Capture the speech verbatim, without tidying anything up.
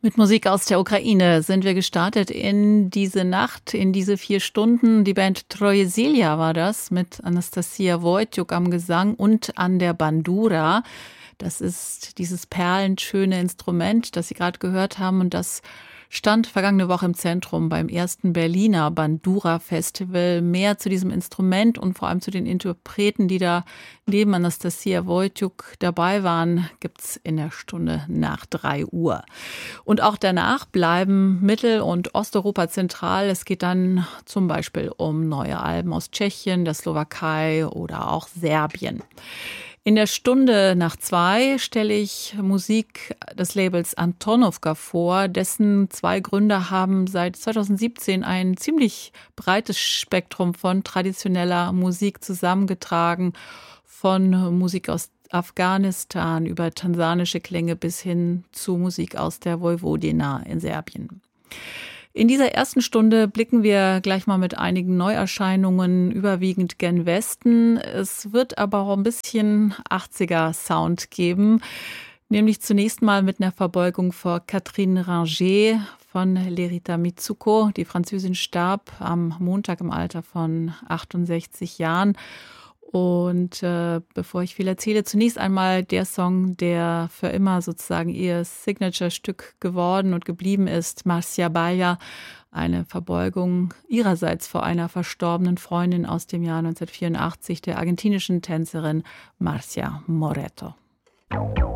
Mit Musik aus der Ukraine sind wir gestartet in diese Nacht, in diese vier Stunden. Die Band Troje Silja war das, mit Anastasia Wojciuk am Gesang und an der Bandura. Das ist dieses perlenschöne Instrument, das Sie gerade gehört haben, und das stand vergangene Woche im Zentrum beim ersten Berliner Bandura-Festival. Mehr zu diesem Instrument und vor allem zu den Interpreten, die da neben Anastasia Wojciuk dabei waren, gibt's in der Stunde nach drei Uhr. Und auch danach bleiben Mittel- und Osteuropa zentral. Es geht dann zum Beispiel um neue Alben aus Tschechien, der Slowakei oder auch Serbien. In der Stunde nach zwei stelle ich Musik des Labels Antonovka vor, dessen zwei Gründer haben seit zweitausendsiebzehn ein ziemlich breites Spektrum von traditioneller Musik zusammengetragen, von Musik aus Afghanistan über tansanische Klänge bis hin zu Musik aus der Vojvodina in Serbien. In dieser ersten Stunde blicken wir gleich mal mit einigen Neuerscheinungen überwiegend gen Westen. Es wird aber auch ein bisschen achtziger-Sound geben, nämlich zunächst mal mit einer Verbeugung vor Catherine Ringer von Lerita Mitsuko. Die Französin starb am Montag im Alter von achtundsechzig Jahren. Und äh, bevor ich viel erzähle, zunächst einmal der Song, der für immer sozusagen ihr Signature-Stück geworden und geblieben ist, Marcia Baia, eine Verbeugung ihrerseits vor einer verstorbenen Freundin aus dem Jahr neunzehnhundertvierundachtzig, der argentinischen Tänzerin Marcia Moreto.